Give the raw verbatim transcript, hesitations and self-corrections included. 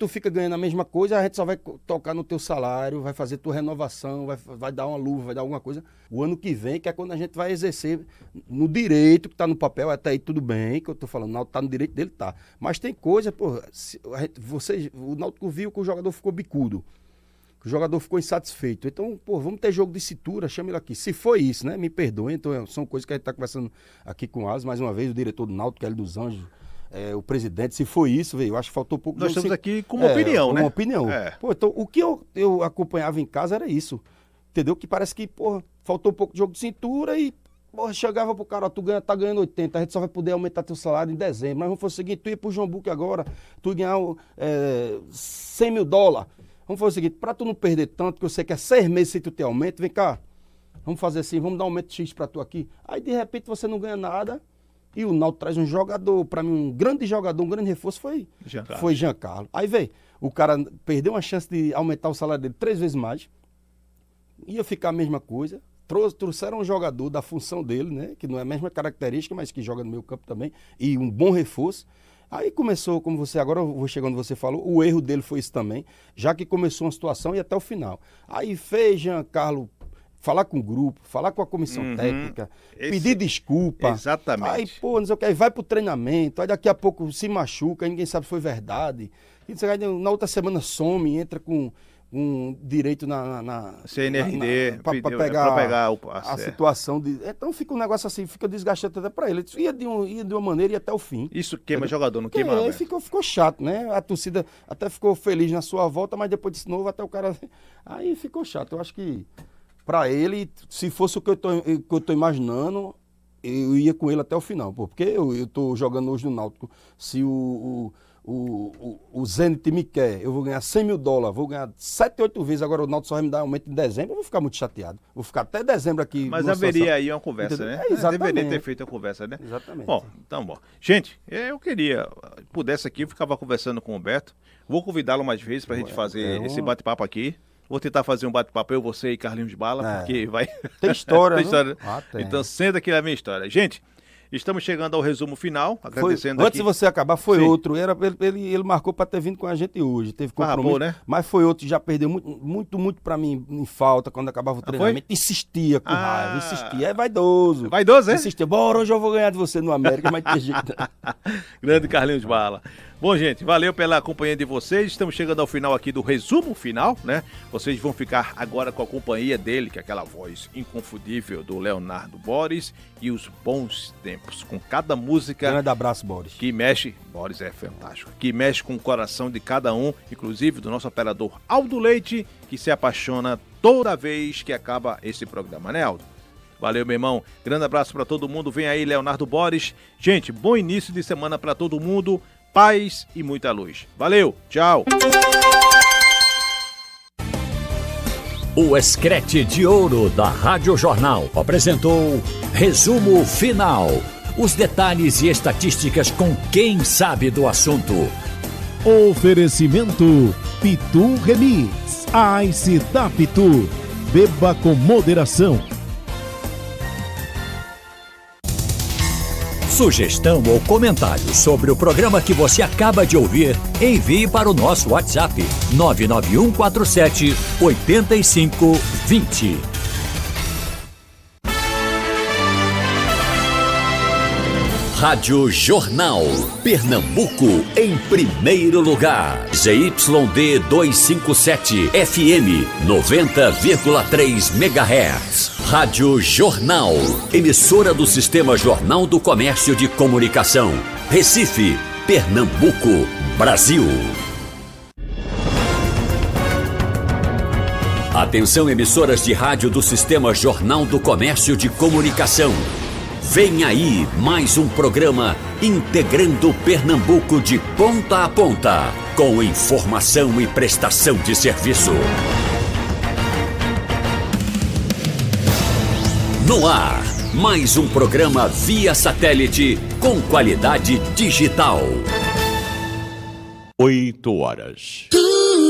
tu fica ganhando a mesma coisa, a gente só vai tocar no teu salário, vai fazer tua renovação, vai, vai dar uma luva, vai dar alguma coisa. O ano que vem, que é quando a gente vai exercer no direito que tá no papel, até aí tudo bem, que eu tô falando, o Náutico tá no direito dele, tá. Mas tem coisa, pô, se, a gente, você, o Náutico viu que o jogador ficou bicudo. O jogador ficou insatisfeito. Então, pô, vamos ter jogo de cintura, chama ele aqui. Se foi isso, né? Me perdoe. Então, são coisas que a gente está conversando aqui com o Asa, mais uma vez, o diretor do Náutico, Hélio dos Anjos, é, o presidente. Se foi isso, veio, eu acho que faltou pouco. Nós estamos se... aqui com uma é, opinião, uma né? Uma opinião. É. Pô, então, o que eu, eu acompanhava em casa era isso. Entendeu? Que parece que, pô, faltou um pouco de jogo de cintura e, pô, chegava pro cara, ó, tu ganha, tá ganhando oitenta, a gente só vai poder aumentar teu salário em dezembro. Mas vamos fazer o seguinte, tu ia pro João Buque agora, tu ia ganhar é, cem mil dólares. Vamos fazer o seguinte, para tu não perder tanto, que eu sei que é seis meses sem tu ter aumento, vem cá, vamos fazer assim, vamos dar um aumento X para tu aqui. Aí, de repente, você não ganha nada e o Náutico traz um jogador, para mim, um grande jogador, um grande reforço foi Jean Carlos. Foi Jean Carlos. Aí, veio, o cara perdeu uma chance de aumentar o salário dele três vezes mais, ia ficar a mesma coisa, Trouxe, trouxeram um jogador da função dele, né, que não é a mesma característica, mas que joga no meio campo também, e um bom reforço. Aí começou, como você, agora eu vou chegar onde você falou, o erro dele foi isso também, já que começou uma situação e até o final. Aí fez Jean Carlos falar com o grupo, falar com a comissão uhum. técnica, Esse... pedir desculpa. Exatamente. Aí, pô, não sei o que, aí vai pro treinamento, aí daqui a pouco se machuca, aí ninguém sabe se foi verdade. E na outra semana some, entra com um direito na... na, na C N R D, para pegar, pra pegar o passe, a é. situação. De, então fica um negócio assim, fica desgastante até para ele. Ia de, um, ia de uma maneira e até o fim. Isso queima entendeu? Jogador, não queima? É, aí ficou, ficou chato, né? A torcida até ficou feliz na sua volta, mas depois de novo até o cara... Aí ficou chato. Eu acho que para ele, se fosse o que eu tô, que eu tô imaginando, eu ia com ele até o final. Pô, porque eu, eu tô jogando hoje no Náutico. Se o... o O, o, o Zenit me quer, eu vou ganhar cem mil dólares, vou ganhar sete, oito vezes, agora o Náutico só vai me dar aumento em dezembro, eu vou ficar muito chateado. Vou ficar até dezembro aqui. Mas haveria situação. Aí uma conversa, entendeu? Né? É, exatamente. Deveria ter feito a conversa, né? Exatamente. Bom, então bom. Gente, eu queria, pudesse aqui, eu ficava conversando com o Humberto, vou convidá-lo mais vezes pra Ué, gente fazer é um... esse bate-papo aqui. Vou tentar fazer um bate-papo, eu, você e Carlinhos de Bala, é. porque vai... Tem história, tem história. Ah, tem. Então senta aqui na minha história. Gente... Estamos chegando ao resumo final, agradecendo foi, aqui. Antes de você acabar, foi Sim. outro. Era, ele, ele, ele marcou para ter vindo com a gente hoje. Teve compromisso, ah, bom, né? Mas foi outro que já perdeu muito, muito, muito para mim em falta quando acabava o treinamento. Ah, insistia com ah, raiva, insistia. É vaidoso. Vaidoso, é? Insistia. Bora, hoje eu vou ganhar de você no América, mas tem jeito. Grande Carlinhos de Bala. Bom, gente, valeu pela companhia de vocês. Estamos chegando ao final aqui do resumo final, né? Vocês vão ficar agora com a companhia dele, que é aquela voz inconfundível do Leonardo Boris e os bons tempos, com cada música... Grande abraço, Boris. Que mexe... Boris é fantástico. Que mexe com o coração de cada um, inclusive do nosso operador Aldo Leite, que se apaixona toda vez que acaba esse programa, né, Aldo? Valeu, meu irmão. Grande abraço para todo mundo. Vem aí, Leonardo Boris. Gente, bom início de semana para todo mundo. Paz e muita luz. Valeu, tchau. O Escrete de Ouro da Rádio Jornal apresentou Resumo Final. Os detalhes e estatísticas com quem sabe do assunto. Oferecimento Pitu Remix. Ice da Pitu. Beba com moderação. Sugestão ou comentário sobre o programa que você acaba de ouvir, envie para o nosso WhatsApp nove nove um quatro sete oito cinco dois zero. Rádio Jornal, Pernambuco em primeiro lugar. Z Y D duzentos e cinquenta e sete, F M noventa vírgula três megahertz. Rádio Jornal, emissora do Sistema Jornal do Comércio de Comunicação. Recife, Pernambuco, Brasil. Atenção, emissoras de rádio do Sistema Jornal do Comércio de Comunicação. Vem aí mais um programa integrando Pernambuco de ponta a ponta, com informação e prestação de serviço. No ar, mais um programa via satélite com qualidade digital. Oito horas.